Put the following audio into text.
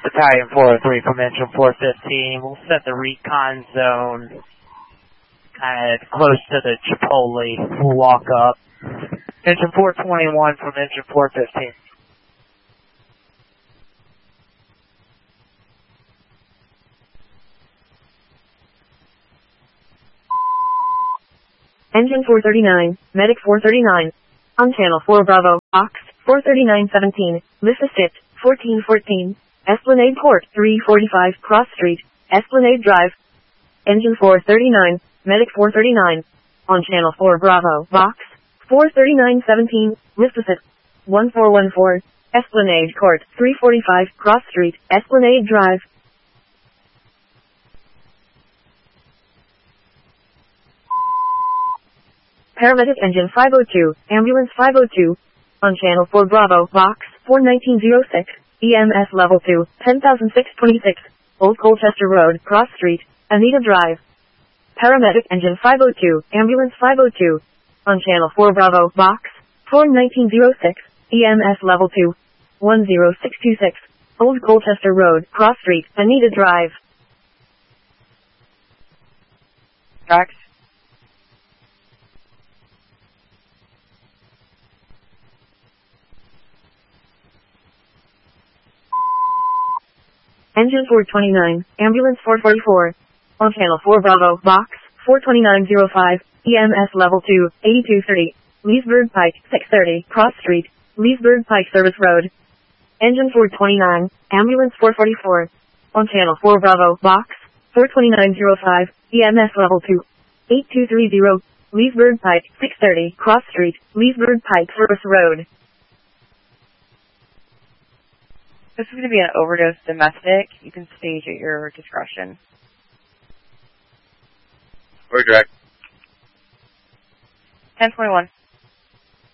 Battalion 403 from engine 415. We'll set the recon zone kind of close to the Chipotle. We'll walk up. Engine 421 from engine 415. Engine 439, Medic 439. On channel 4 Bravo, Ox, 43917, lift assist, 1414. Esplanade Court, 345 Cross Street, Esplanade Drive. Engine 439, Medic 439. On channel 4 Bravo, Box, 43917, lift assist, 1414. Esplanade Court, 345 Cross Street, Esplanade Drive. Paramedic Engine 502, Ambulance 502. On channel 4 Bravo, Box, 41906, EMS Level 2, 10626, Old Colchester Road, Cross Street, Anita Drive. Paramedic Engine 502, Ambulance 502. On channel 4 Bravo, Box, 41906, EMS Level 2, 10626, Old Colchester Road, Cross Street, Anita Drive. Tracks. Engine 429, Ambulance 444. On channel 4 Bravo, Box, 42905, EMS Level 2, 8230, Leesburg Pike, 630, Cross Street, Leesburg Pike Service Road. Engine 429, Ambulance 444. On channel 4 Bravo, Box, 42905, EMS Level 2, 8230, Leesburg Pike, 630, Cross Street, Leesburg Pike Service Road. This is going to be an overdose domestic. You can stage at your discretion. Or direct. 1021.